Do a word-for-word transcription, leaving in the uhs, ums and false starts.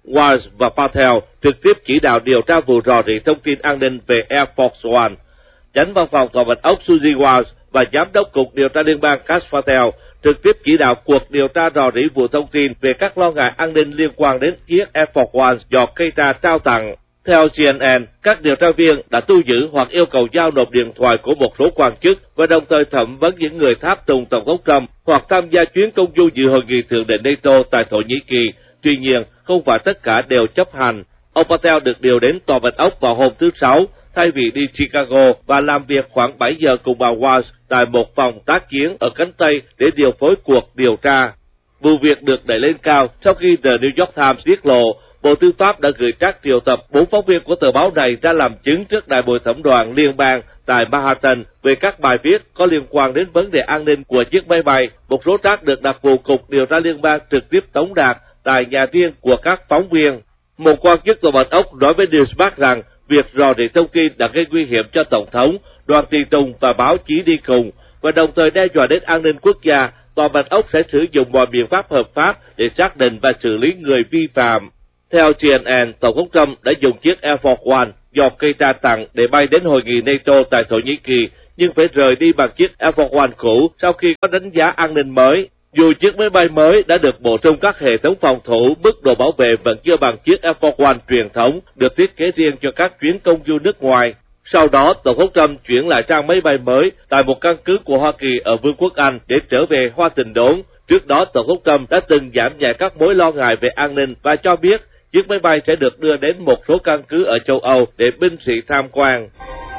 Walsh và Patel trực tiếp chỉ đạo điều tra vụ rò rỉ thông tin an ninh về Air Force One. Chánh văn phòng Tòa bạch ốc Suzy Walsh và Giám đốc Cục Điều tra Liên bang Kash Patel trực tiếp chỉ đạo cuộc điều tra rò rỉ vụ thông tin về các lo ngại an ninh liên quan đến chiếc Air Force One do Keita trao tặng. Theo C N N, các điều tra viên đã thu giữ hoặc yêu cầu giao nộp điện thoại của một số quan chức và đồng thời thẩm vấn những người tháp tùng Tổng thống Trump hoặc tham gia chuyến công du dự hội nghị thượng đỉnh NATO tại Thổ Nhĩ Kỳ. Tuy nhiên, không phải tất cả đều chấp hành. Ông Patel được điều đến Tòa bạch ốc vào hôm thứ Sáu, thay vì đi Chicago và làm việc khoảng bảy giờ cùng bà Walsh tại một phòng tác chiến ở cánh Tây để điều phối cuộc điều tra. Vụ việc được đẩy lên cao sau khi The New York Times tiết lộ Bộ Tư pháp đã gửi trác triệu tập bốn phóng viên của tờ báo này ra làm chứng trước đại bồi thẩm đoàn liên bang tại Manhattan về các bài viết có liên quan đến vấn đề an ninh của chiếc máy bay. Một số trác được đặc vụ Cục Điều tra Liên bang trực tiếp tống đạt tại nhà riêng của các phóng viên. Một quan chức tòa bạch ốc nói với Newsmax rằng việc rò rỉ thông tin đã gây nguy hiểm cho Tổng thống, đoàn tùy tùng và báo chí đi cùng, và đồng thời đe dọa đến an ninh quốc gia. Tòa bạch ốc sẽ sử dụng mọi biện pháp hợp pháp để xác định và xử lý người vi phạm. Theo C N N, Tổng thống Trump đã dùng chiếc Air Force One do Keita tặng để bay đến hội nghị NATO tại Thổ Nhĩ Kỳ, nhưng phải rời đi bằng chiếc Air Force One cũ sau khi có đánh giá an ninh mới. Dù chiếc máy bay mới đã được bổ sung các hệ thống phòng thủ, mức độ bảo vệ vẫn chưa bằng chiếc Air Force One truyền thống được thiết kế riêng cho các chuyến công du nước ngoài. Sau đó, Tổng thống Trump chuyển lại trang máy bay mới tại một căn cứ của Hoa Kỳ ở Vương quốc Anh để trở về Hoa Trình đốn. Trước đó, Tổng thống Trump đã từng giảm nhẹ các mối lo ngại về an ninh và cho biết chiếc máy bay sẽ được đưa đến một số căn cứ ở châu Âu để binh sĩ tham quan.